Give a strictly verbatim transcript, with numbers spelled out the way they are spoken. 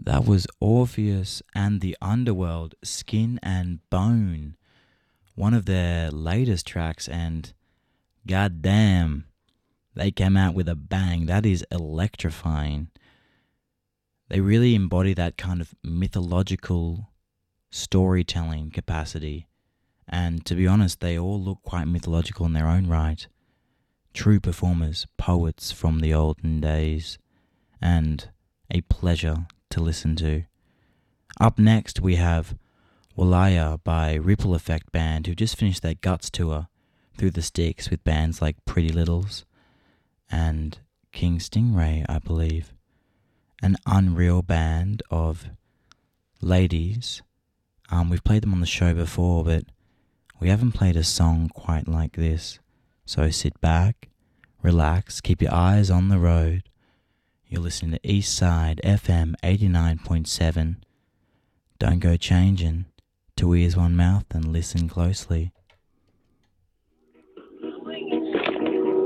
That was Orpheus and the Underworld, Skin and Bone, one of their latest tracks, and goddamn, they came out with a bang. That is electrifying. They really embody that kind of mythological storytelling capacity, and to be honest, they all look quite mythological in their own right. True performers, poets from the olden days, and a pleasure to listen to. Up next we have Walaya by Ripple Effect Band, who just finished their Guts tour through the sticks with bands like Pretty Littles and King Stingray, I believe. An unreal band of ladies. Um, we've played them on the show before, but we haven't played a song quite like this. So sit back, relax, keep your eyes on the road. You're listening to Eastside F M eighty-nine point seven. Don't go changing. Two ears, one mouth, and listen closely.